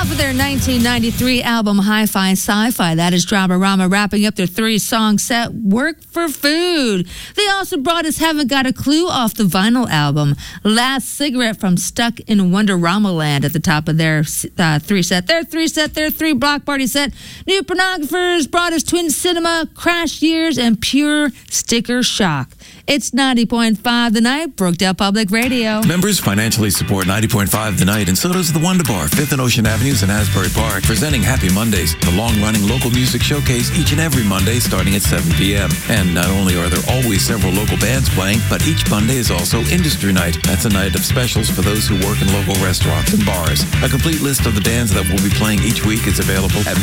off of their 1993 album Hi-Fi Sci-Fi. That is Dramarama wrapping up their 3-song set, Work for Food. They also brought us Haven't Got a Clue off the vinyl album, Last Cigarette from Stuck in Wonderama Land at the top of their 3-set. Their 3-block party set. New Pornographers brought us Twin Cinema, Crash Years, and Pure Sticker Shock. It's 90.5 The Night, Brookdale Public Radio. Members financially support 90.5 The Night, and so does the Wonder Bar, 5th and Ocean Avenues in Asbury Park, presenting Happy Mondays, the long-running local music showcase each and every Monday starting at 7 p.m. And not only are there always several local bands playing, but each Monday is also Industry Night. That's a night of specials for those who work in local restaurants and bars. A complete list of the bands that will be playing each week is available at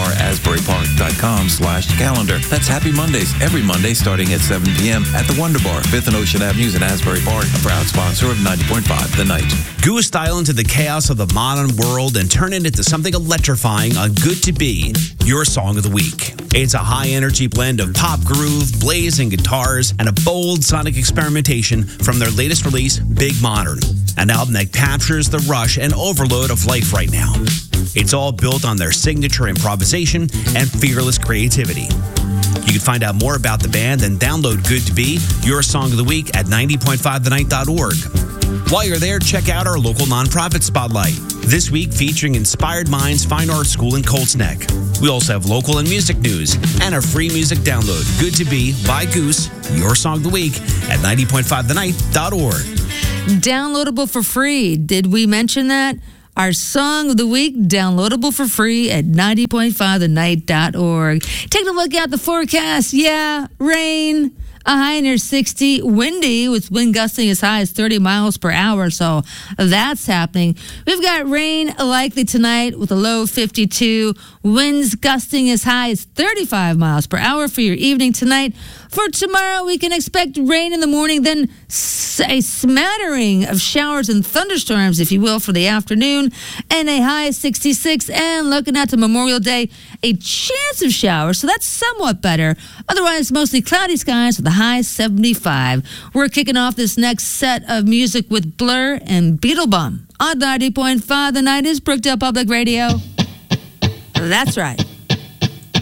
wonderbarasburypark.com/calendar. That's Happy Mondays, every Monday starting at 7 p.m. at the Wonder Bar, 5th and Ocean Avenues in Asbury Park, a proud sponsor of 90.5 The Night. Goose style into the chaos of the modern world and turn it into something electrifying on Good to Be, your song of the week. It's a high-energy blend of pop groove, blazing guitars, and a bold sonic experimentation from their latest release, Big Modern, an album that captures the rush and overload of life right now. It's all built on their signature improvisation and fearless creativity. You can find out more about the band and download Good to Be, your song of the week, at 90.5thenight.org. While you're there, check out our local nonprofit spotlight. This week featuring Inspired Minds Fine Arts School in Colts Neck. We also have local and music news and a free music download. Good to Be by Goose, your song of the week, at 90.5thenight.org. Downloadable for free. Did we mention that? Our song of the week, downloadable for free at 90.5thenight.org. Take a look at the forecast. Yeah, rain, a high near 60, windy with wind gusting as high as 30 miles per hour. So that's happening. We've got rain likely tonight with a low 52, winds gusting as high as 35 miles per hour for your evening tonight. For tomorrow, we can expect rain in the morning, then a smattering of showers and thunderstorms, if you will, for the afternoon, and a high of 66. And looking at to Memorial Day, a chance of showers, so that's somewhat better. Otherwise, mostly cloudy skies with a high 75. We're kicking off this next set of music with Blur and Beetlebum on 90.5 The Night is Brookdale Public Radio. That's right.